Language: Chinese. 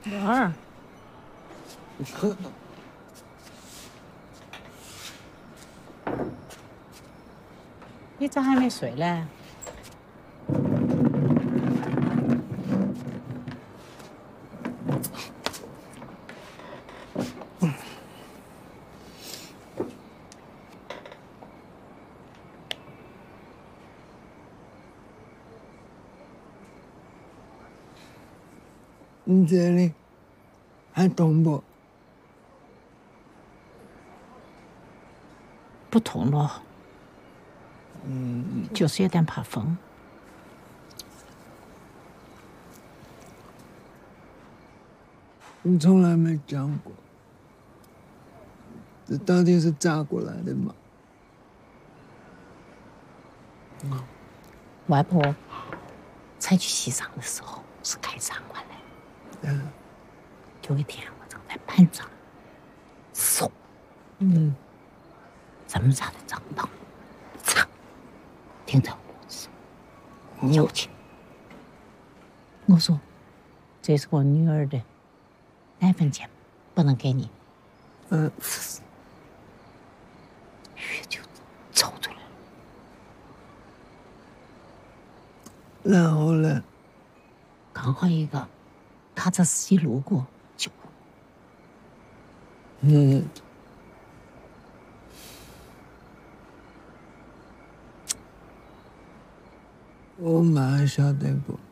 莲儿，你咋还没睡嘞？ 你这里还痛不？ 不痛了，就是有点怕风。 你从来没讲过，这到底是咋过来的嘛？ 外婆才去西藏的时候是开场馆的，有一天我正在盘上，嗖，这么大的帐篷，嚓，停在我手，扭起。我说：“这是我女儿的，奶粉钱不能给你。”血就抽出来了。 然后呢？ 刚好一个卡车司机路过，就我妈晓得不？